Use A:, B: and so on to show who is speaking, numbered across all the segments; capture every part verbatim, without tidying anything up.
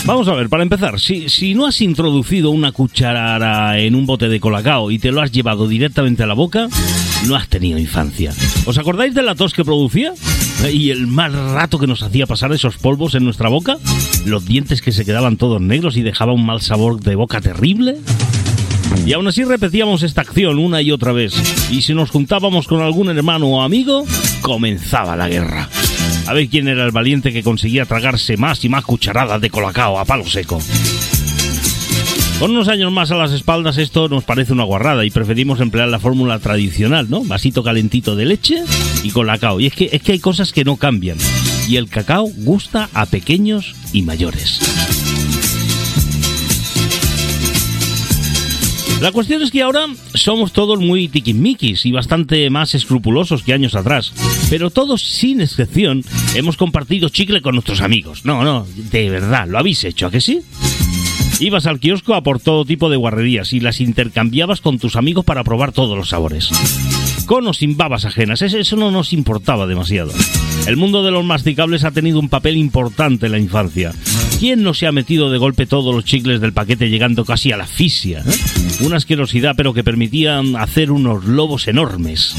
A: Vamos a ver, para empezar, si, si no has introducido una cuchara en un bote de colacao y te lo has llevado directamente a la boca, no has tenido infancia. ¿Os acordáis de la tos que producía? ¿Y el mal rato que nos hacía pasar esos polvos en nuestra boca? ¿Los dientes que se quedaban todos negros y dejaba un mal sabor de boca terrible? Y aún así repetíamos esta acción una y otra vez. Y si nos juntábamos con algún hermano o amigo, comenzaba la guerra. A ver quién era el valiente que conseguía tragarse más y más cucharadas de colacao a palo seco. Con unos años más a las espaldas esto nos parece una guarrada y preferimos emplear la fórmula tradicional, ¿no? Vasito calentito de leche y colacao. Y es que, es que hay cosas que no cambian. Y el cacao gusta a pequeños y mayores. La cuestión es que ahora somos todos muy tiquismiquis y bastante más escrupulosos que años atrás. Pero todos, sin excepción, hemos compartido chicle con nuestros amigos. No, no, de verdad, ¿lo habéis hecho, a que sí? Ibas al kiosco a por todo tipo de guarrerías y las intercambiabas con tus amigos para probar todos los sabores. Con o sin babas ajenas, eso no nos importaba demasiado. El mundo de los masticables ha tenido un papel importante en la infancia. ¿Quién no se ha metido de golpe todos los chicles del paquete llegando casi a la asfixia, ¿eh? Una asquerosidad, pero que permitía hacer unos lobos enormes.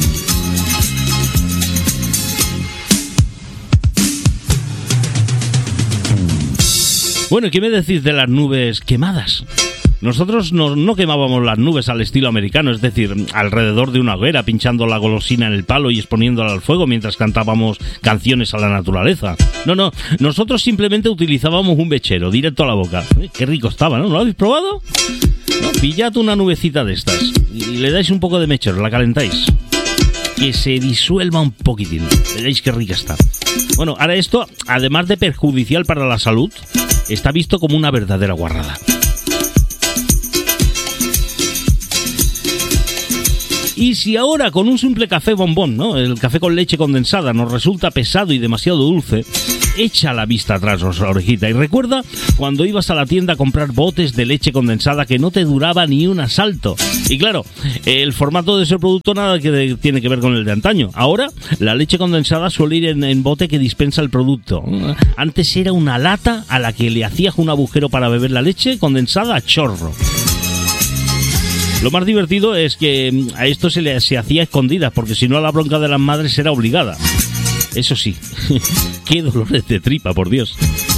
A: Bueno, ¿y qué me decís de las nubes quemadas? Nosotros no, no quemábamos las nubes al estilo americano, es decir, alrededor de una hoguera, pinchando la golosina en el palo y exponiéndola al fuego mientras cantábamos canciones a la naturaleza. No, no, nosotros simplemente utilizábamos un mechero directo a la boca. Eh, qué rico estaba, ¿no? ¿Lo habéis probado? No, pillad una nubecita de estas y le dais un poco de mechero, la calentáis. Que se disuelva un poquitín. Veréis qué rica está. Bueno, ahora esto, además de perjudicial para la salud, está visto como una verdadera guarrada. Y si ahora con un simple café bombón, ¿no?, el café con leche condensada, nos resulta pesado y demasiado dulce, echa la vista atrás, la orejita, y recuerda cuando ibas a la tienda a comprar botes de leche condensada que no te duraba ni un asalto. Y claro, el formato de ese producto nada que de, tiene que ver con el de antaño. Ahora, la leche condensada suele ir en, en bote que dispensa el producto. Antes era una lata a la que le hacías un agujero para beber la leche condensada a chorro. Lo más divertido es que a esto se le se hacía escondidas, porque si no la bronca de las madres era obligada. Eso sí, qué dolores de tripa, por Dios.